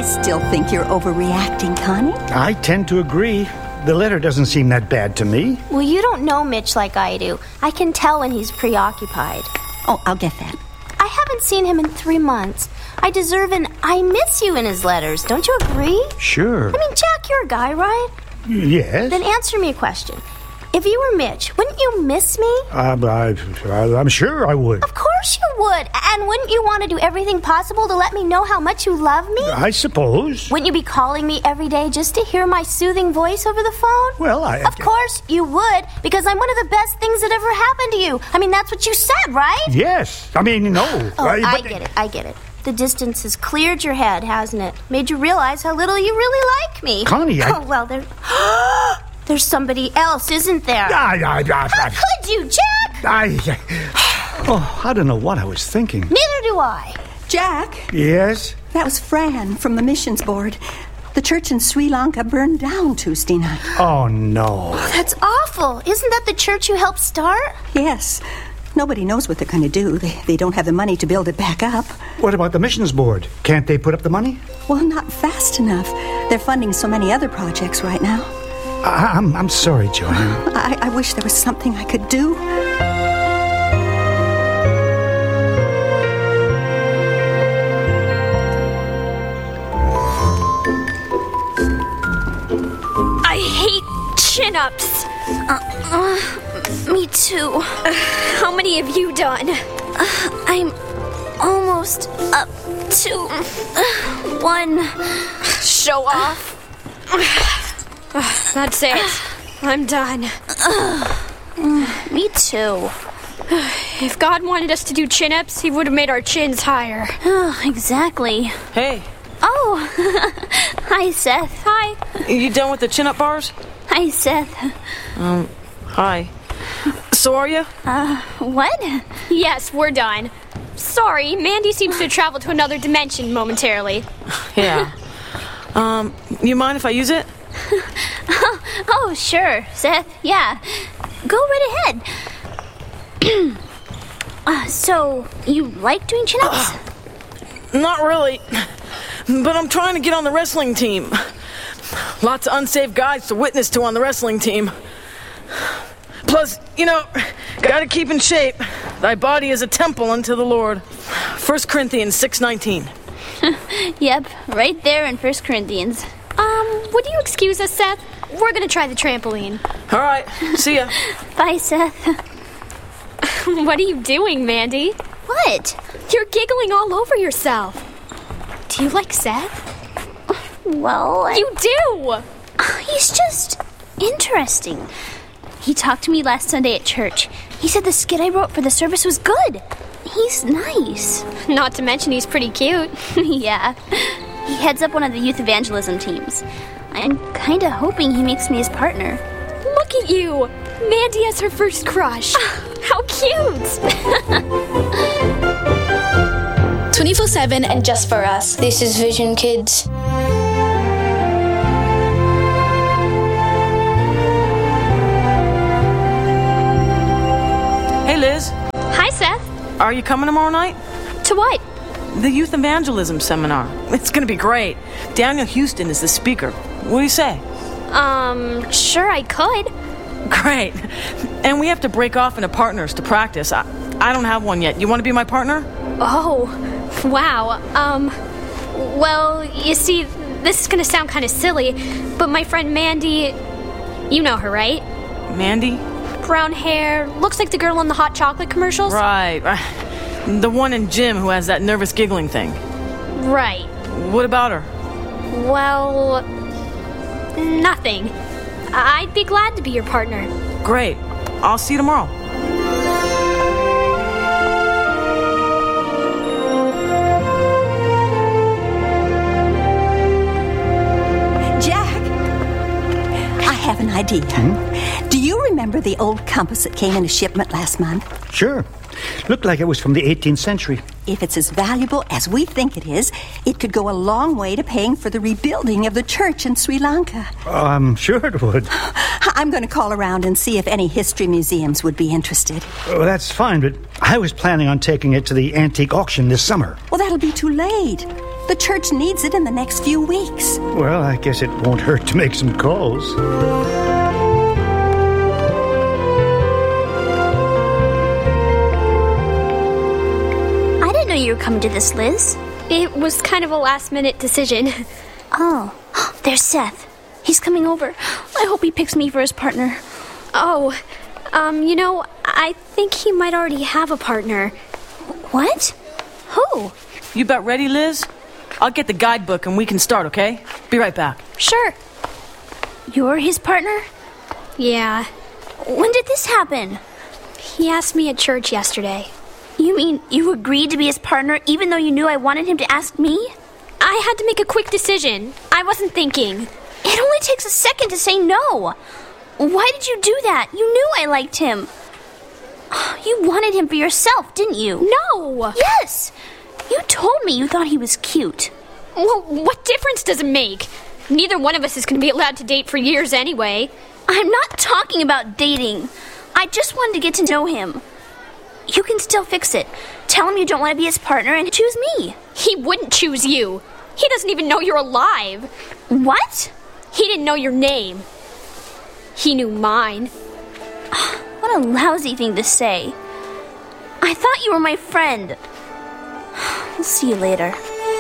I still think you're overreacting, Connie. I tend to agree. The letter doesn't seem that bad to me. Well, you don't know Mitch like I do. I can tell when he's preoccupied. Oh, I'll get that. I haven't seen him in 3 months. I deserve an I miss you in his letters. Don't you agree? Sure. I mean, Jack, you're a guy, right? Yes. Then answer me a question. If you were Mitch, wouldn't you miss me? I'm sure I would. Of course you would. And wouldn't you want to do everything possible to let me know how much you love me? I suppose. Wouldn't you be calling me every day just to hear my soothing voice over the phone? Well, Of course you would, because I'm one of the best things that ever happened to you. I mean, that's what you said, right? Yes. I mean, no. Oh, I get it. The distance has cleared your head, hasn't it? Made you realize how little you really like me. Connie, Oh, well, there's somebody else, isn't there? How could you, Jack? I don't know what I was thinking. Neither do I. Jack? Yes? That was Fran from the missions board. The church in Sri Lanka burned down Tuesday night. Oh, no. That's awful. Isn't that the church you helped start? Yes. Nobody knows what they're going to do. They don't have the money to build it back up. What about the missions board? Can't they put up the money? Well, not fast enough. They're funding so many other projects right now. I'm sorry, Joanne. I wish there was something I could do. I hate chin-ups. Me too. How many have you done? I'm almost up to 1. Show off. That's it. I'm done. Me too. If God wanted us to do chin-ups, he would have made our chins higher. Exactly. Hey, Oh, hi, Seth. Hi. you done with the chin-up bars? Hi, Seth. Hi. So are you? What? Yes, we're done. Sorry, Mandy seems to have traveled to another dimension momentarily. Yeah. You mind if I use it? Oh, sure, Seth. Yeah. Go right ahead. So, you like doing chin-ups? Not really. But I'm trying to get on the wrestling team. Lots of unsaved guys to witness to on the wrestling team. Plus, gotta keep in shape. Thy body is a temple unto the Lord. 1 Corinthians 6:19. Yep, right there in 1 Corinthians. Would you excuse us, Seth? We're gonna try the trampoline. All right, see ya. Bye, Seth. What are you doing, Mandy? What? You're giggling all over yourself. Do you like Seth? Well, You do! he's just interesting. He talked to me last Sunday at church. He said the skit I wrote for the service was good. He's nice. Not to mention he's pretty cute. Yeah. He heads up one of the youth evangelism teams. I'm kind of hoping he makes me his partner. Look at you! Mandy has her first crush. How cute! 24/7 and just for us. This is Vision Kids. Hey, Liz. Hi, Seth. Are you coming tomorrow night? To what? The youth evangelism seminar. It's gonna be great. Daniel Houston is the speaker. What do you say? Sure I could. Great. And we have to break off into partners to practice. I don't have one yet. You want to be my partner? Oh, wow. Well, you see, this is gonna sound kind of silly, but my friend Mandy, you know her, right? Mandy? Brown hair, looks like the girl in the hot chocolate commercials. Right. The one in gym who has that nervous giggling thing. Right. What about her? Well, nothing. I'd be glad to be your partner. Great. I'll see you tomorrow. Jack, I have an idea. Do you remember the old compass that came in a shipment last month? Sure. Looked like it was from the 18th century. If it's as valuable as we think it is, it could go a long way to paying for the rebuilding of the church in Sri Lanka. I'm sure it would. I'm going to call around and see if any history museums would be interested. Well, that's fine, but I was planning on taking it to the antique auction this summer. Well, that'll be too late. The church needs it in the next few weeks. Well, I guess it won't hurt to make some calls. I didn't know you were coming to this, Liz. It was kind of a last-minute decision. Oh, there's Seth. He's coming over. I hope he picks me for his partner. Oh, I think he might already have a partner. What? Who? You about ready, Liz? I'll get the guidebook and we can start, okay? Be right back. Sure. You're his partner? Yeah, When did this happen? he asked me at church yesterday. You mean you agreed to be his partner even though you knew I wanted him to ask me? I had to make a quick decision. I wasn't thinking. It only takes a second to say no. Why did you do that? You knew I liked him. You wanted him for yourself, didn't you? No! Yes! You told me you thought he was cute. Well, what difference does it make? Neither one of us is going to be allowed to date for years anyway. I'm not talking about dating. I just wanted to get to know him. You can still fix it. Tell him you don't want to be his partner and choose me. He wouldn't choose you. He doesn't even know you're alive. What? He didn't know your name. He knew mine. What a lousy thing to say. I thought you were my friend. We'll see you later.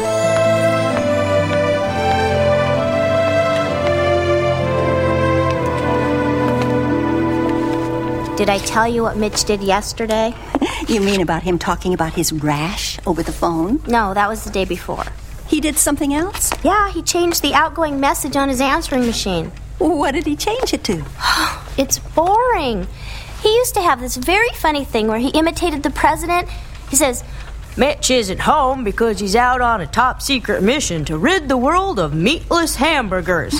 Did I tell you what Mitch did yesterday? You mean about him talking about his rash over the phone? No, that was the day before. He did something else? Yeah, he changed the outgoing message on his answering machine. What did he change it to? It's boring. He used to have this very funny thing where he imitated the president. He says, Mitch isn't home because he's out on a top secret mission to rid the world of meatless hamburgers.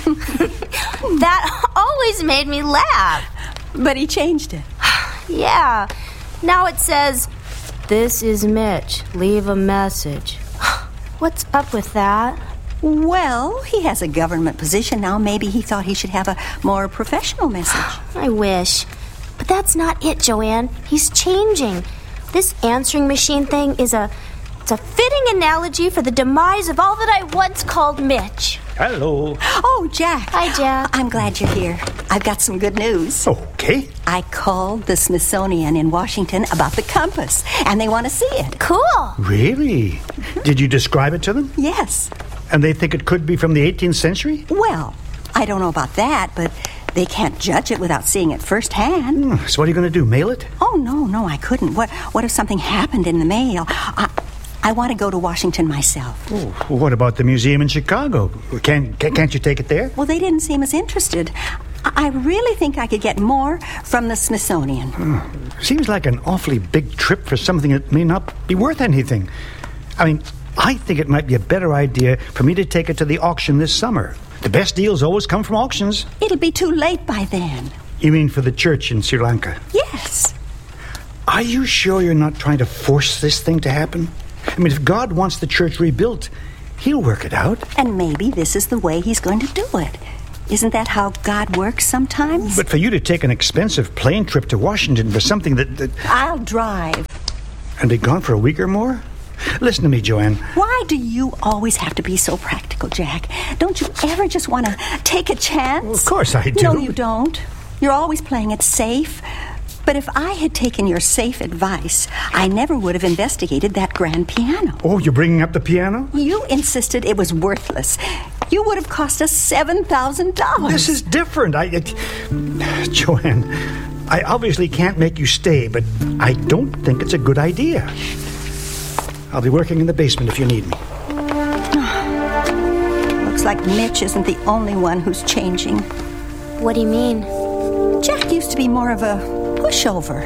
that always made me laugh. But he changed it. Yeah. Now it says, this is Mitch. Leave a message. What's up with that? Well, he has a government position now. Maybe he thought he should have a more professional message. I wish. But that's not it, Joanne. He's changing. This answering machine thing is it's a fitting analogy for the demise of all that I once called Mitch. Hello. Oh, Jack. Hi, Jack. I'm glad you're here. I've got some good news. Okay. I called the Smithsonian in Washington about the compass, and they want to see it. Cool. Really? Did you describe it to them? Yes. And they think it could be from the 18th century? Well, I don't know about that, but they can't judge it without seeing it firsthand. So what are you going to do, mail it? Oh, no, I couldn't. What if something happened in the mail? I want to go to Washington myself. Oh, what about the museum in Chicago? Can't you take it there? Well, they didn't seem as interested. I really think I could get more from the Smithsonian. Seems like an awfully big trip for something that may not be worth anything. I mean, I think it might be a better idea for me to take it to the auction this summer. The best deals always come from auctions. It'll be too late by then. You mean for the church in Sri Lanka? Yes. Are you sure you're not trying to force this thing to happen? I mean, if God wants the church rebuilt, he'll work it out. And maybe this is the way he's going to do it. Isn't that how God works sometimes? But for you to take an expensive plane trip to Washington for something that... I'll drive. And be gone for a week or more? Listen to me, Joanne. Why do you always have to be so practical, Jack? Don't you ever just want to take a chance? Well, of course I do. No, you don't. You're always playing it safe. But if I had taken your safe advice, I never would have investigated that grand piano. Oh, you're bringing up the piano? You insisted it was worthless. You would have cost us $7,000. This is different. Joanne, I obviously can't make you stay, but I don't think it's a good idea. I'll be working in the basement if you need me. Looks like Mitch isn't the only one who's changing. What do you mean? Jack used to be more of a pushover.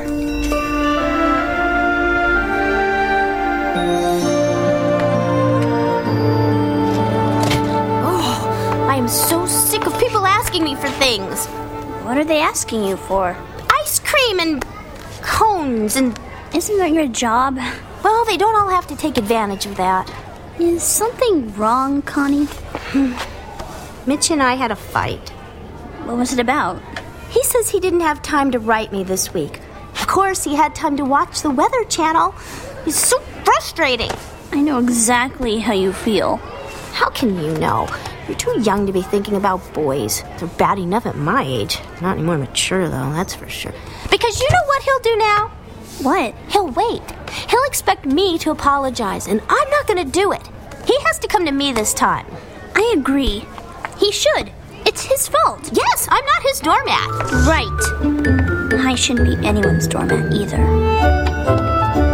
Oh, I am so sick of people asking me for things. What are they asking you for? Ice cream and cones and... Isn't that your job? Well, they don't all have to take advantage of that. Is something wrong, Connie? Mitch and I had a fight. What was it about? He says he didn't have time to write me this week. Of course, he had time to watch the Weather Channel. It's so frustrating. I know exactly how you feel. How can you know? You're too young to be thinking about boys. They're bad enough at my age. Not any more mature, though, that's for sure. Because you know what he'll do now? What? He'll wait. He'll expect me to apologize, and I'm not going to do it. He has to come to me this time. I agree. He should. It's his fault. Yes, I'm not his doormat. Right. I shouldn't be anyone's doormat either.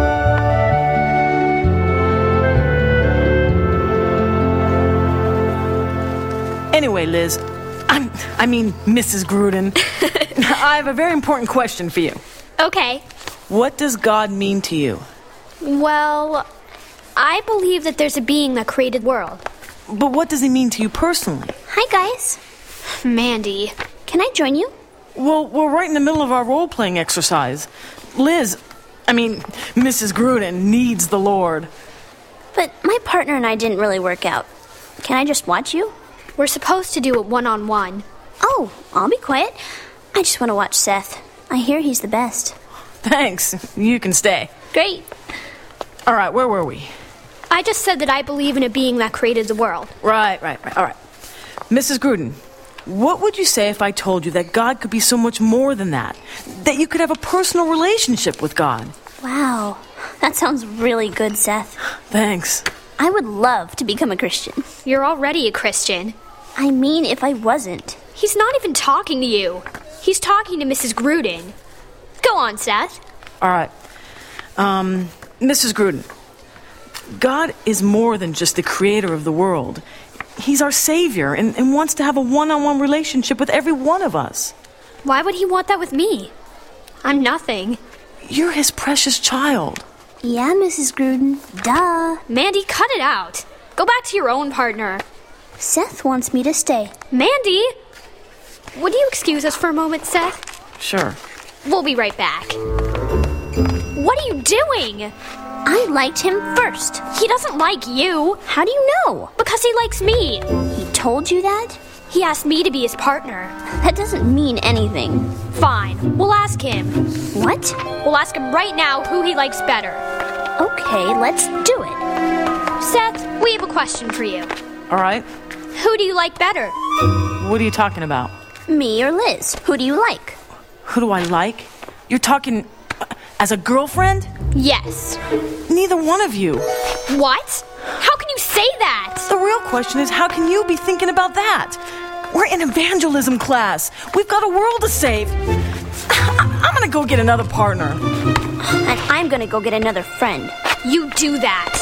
Anyway, Liz, I mean, Mrs. Gruden, I have a very important question for you. Okay. What does God mean to you? Well, I believe that there's a being that created the world. But what does he mean to you personally? Hi, guys. Mandy. Can I join you? Well, we're right in the middle of our role-playing exercise. Mrs. Gruden needs the Lord. But my partner and I didn't really work out. Can I just watch you? We're supposed to do it one-on-one. Oh, I'll be quiet. I just want to watch Seth. I hear he's the best. Thanks. You can stay. Great. All right, where were we? I just said that I believe in a being that created the world. Right. All right. Mrs. Gruden, what would you say if I told you that God could be so much more than that? That you could have a personal relationship with God? Wow. That sounds really good, Seth. Thanks. I would love to become a Christian. You're already a Christian. I mean, if I wasn't. He's not even talking to you. He's talking to Mrs. Gruden. Go on, Seth. All right. Mrs. Gruden, God is more than just the creator of the world. He's our savior and wants to have a one-on-one relationship with every one of us. Why would he want that with me? I'm nothing. You're his precious child. Yeah, Mrs. Gruden. Duh. Mandy, cut it out. Go back to your own partner. Seth wants me to stay. Mandy! Would you excuse us for a moment, Seth? Sure. We'll be right back. What are you doing? I liked him first. He doesn't like you. How do you know? Because he likes me. He told you that? He asked me to be his partner. That doesn't mean anything. Fine. We'll ask him. What? We'll ask him right now who he likes better. Okay, let's do it. Seth, we have a question for you. All right. Who do you like better? What are you talking about? Me or Liz? Who do you like? Who do I like? You're talking as a girlfriend? Yes. Neither one of you. What? How can you say that? The real question is, how can you be thinking about that? We're in evangelism class. We've got a world to save. I'm gonna go get another partner. And I'm gonna go get another friend. You do that.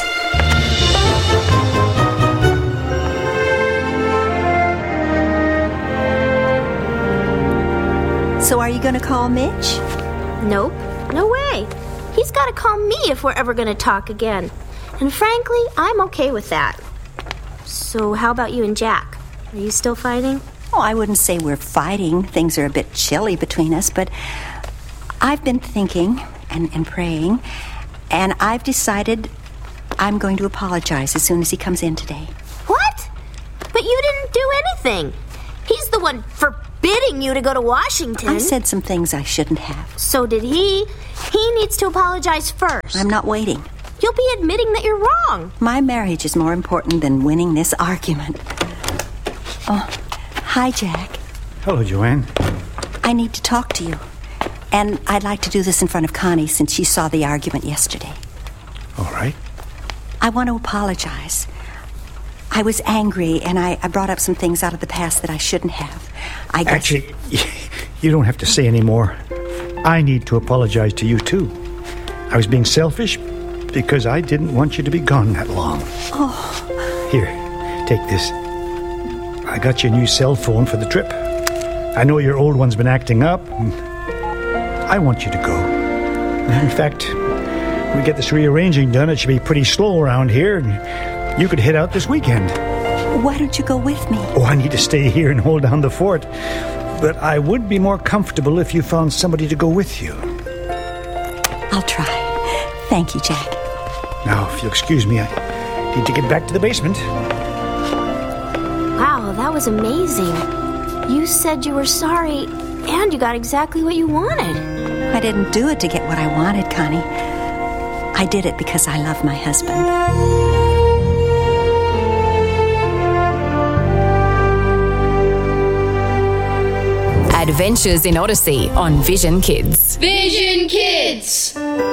So are you going to call Mitch? Nope. No way. He's got to call me if we're ever going to talk again. And frankly, I'm okay with that. So how about you and Jack? Are you still fighting? Oh, I wouldn't say we're fighting. Things are a bit chilly between us, but I've been thinking and praying, and I've decided I'm going to apologize as soon as he comes in today. What? But you didn't do anything. He's the one forbidding you to go to Washington. I said some things I shouldn't have. So did he. He needs to apologize first. I'm not waiting. You'll be admitting that you're wrong. My marriage is more important than winning this argument. Oh, hi, Jack. Hello, Joanne. I need to talk to you. And I'd like to do this in front of Connie since she saw the argument yesterday. All right. I want to apologize. I was angry, and I brought up some things out of the past that I shouldn't have. I guess... Actually, you don't have to say any more. I need to apologize to you, too. I was being selfish because I didn't want you to be gone that long. Oh. Here, take this. I got you a new cell phone for the trip. I know your old one's been acting up. I want you to go. In fact, when we get this rearranging done, it should be pretty slow around here, and you could head out this weekend. Why don't you go with me? Oh, I need to stay here and hold down the fort. But I would be more comfortable if you found somebody to go with you. I'll try. Thank you, Jack. Now, if you'll excuse me, I need to get back to the basement. Wow, that was amazing. You said you were sorry, and you got exactly what you wanted. I didn't do it to get what I wanted, Connie. I did it because I love my husband. Adventures in Odyssey on Vision Kids. Vision Kids!